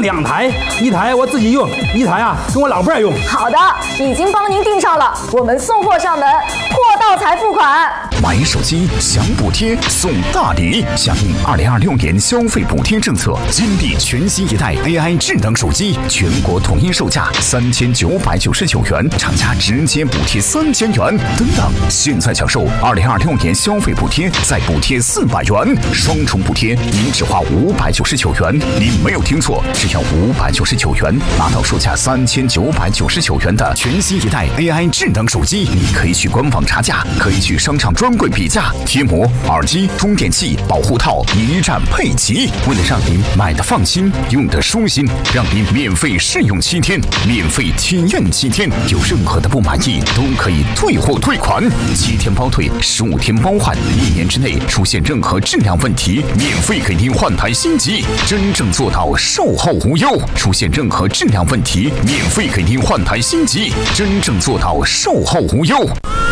2台，一台我自己用，一台啊跟我老伴用。 好的，已经帮您订上了，我们送货上门，货到才付款。 买手机享补贴送大礼，响应2026年消费补贴政策，金地全新一代 AI 智能手机，全国统一售价3999元，厂家直接补贴3000元，等等。现在享受2026年消费补贴，再补贴400元，双重补贴，您只花599元。您没有听错，只要599元，拿到售价3999元的全新一代 AI 智能手机。你可以去官网查价，可以去商场专柜比价，贴膜、耳机、充电器、保护套一站配齐。为了让您买的放心，用的舒心，让您免费试用7天，免费体验7天，有任何的不满意都可以退货退款，7天包退，15天包换，1年之内出现任何质量问题，免费给您换台新机，真正做到售后无忧。出现任何质量问题，免费给您换台新机，真正做到售后无忧。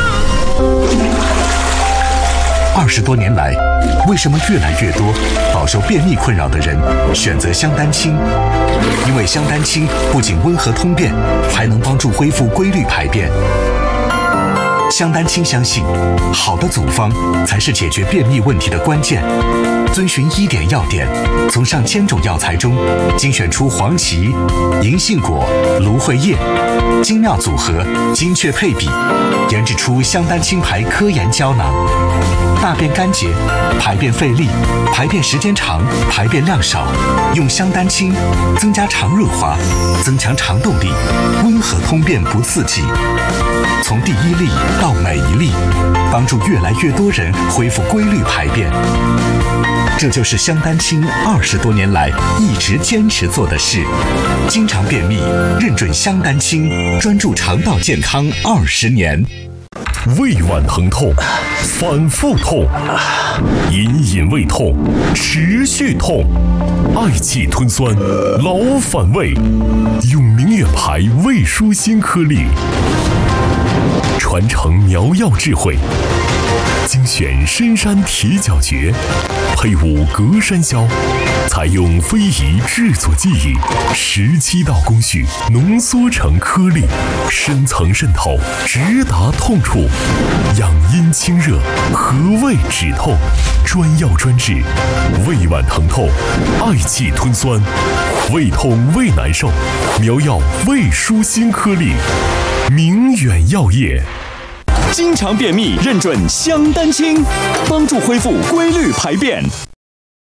20多年来，为什么越来越多饱受便秘困扰的人选择香丹清？因为香丹清不仅温和通便，还能帮助恢复规律排便。香丹清相信，好的组方才是解决便秘问题的关键。遵循1点要点，从上千种药材中精选出黄芪、银杏果、芦荟叶，精妙组合，精确配比，研制出香丹清牌科研胶囊。大便干结、排便费力、排便时间长、排便量少，用香丹清增加肠润滑，增强肠动力，温和通便不刺激。从第1粒到每1粒，帮助越来越多人恢复规律排便。这就是香丹清20多年来一直坚持做的事。经常便秘，认准香丹清，专注肠道健康20年。 胃脘疼痛，反复痛，隐隐胃痛，持续痛，嗳气吞酸，老反胃，用明远牌胃舒心颗粒，传承苗药智慧，精选深山铁角蕨，配伍隔山椒，采用非遗制作技艺，17道工序浓缩成颗粒，深层渗透，直达痛处，养阴清热，和胃止痛，专药专治，胃脘疼痛，嗳气吞酸，胃痛胃难受，苗药胃舒心颗粒，明远药业。 经常便秘，认准香丹清，帮助恢复规律排便。